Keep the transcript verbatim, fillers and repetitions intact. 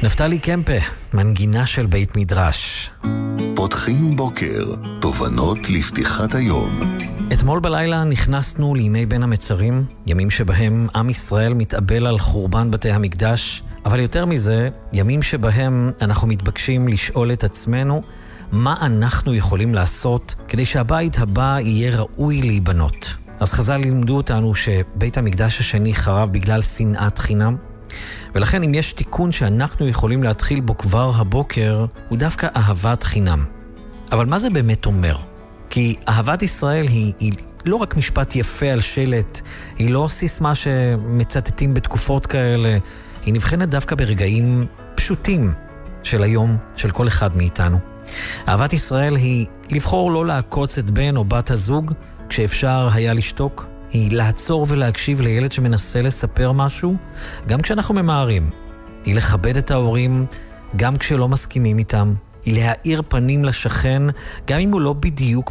נפתלי קמפה, מנגינה של בית מדרש. פותחים בוקר, תובנות לפתיחת היום. אתמול בלילה נכנסנו לימי בין המצרים, ימים שבהם עם ישראל מתאבל על חורבן בתי המקדש, אבל יותר מזה, ימים שבהם אנחנו מתבקשים לשאול את עצמנו, מה אנחנו יכולים לעשות כדי שהבית הבא יהיה ראוי להיבנות. אז חז"ל לימדו אותנו שבית המקדש השני חרב בגלל שנאת חינם, ולכן אם יש תיקון שאנחנו יכולים להתחיל בו כבר הבוקר, הוא דווקא אהבת חינם. אבל מה זה באמת אומר? כי אהבת ישראל היא, היא לא רק משפט יפה על שלט, היא לא סיסמה שמצטטים בתקופות כאלה, היא נבחנת דווקא ברגעים פשוטים של היום, של כל אחד מאיתנו. אהבת ישראל היא לבחור לא לעקוץ את בן או בת הזוג, כשאפשר היה לשתוק, היא לעצור ולהקשיב לילד שמנסה לספר משהו, גם כשאנחנו ממהרים. היא לכבד את ההורים, גם כשלא מסכימים איתם. היא להאיר פנים לשכן, גם אם הוא לא בדיוק